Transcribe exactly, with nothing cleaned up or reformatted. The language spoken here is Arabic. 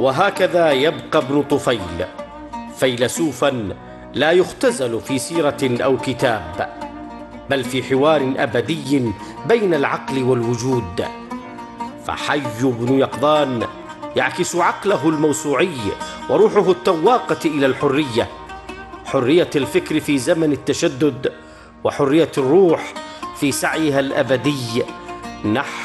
وهكذا يبقى ابن طفيل فيلسوفا لا يختزل في سيرة أو كتاب، بل في حوار أبدي بين العقل والوجود. فحي بن يقظان يعكس عقله الموسوعي وروحه التواقة إلى الحرية، حرية الفكر في زمن التشدد، وحرية الروح في سعيها الأبدي نحو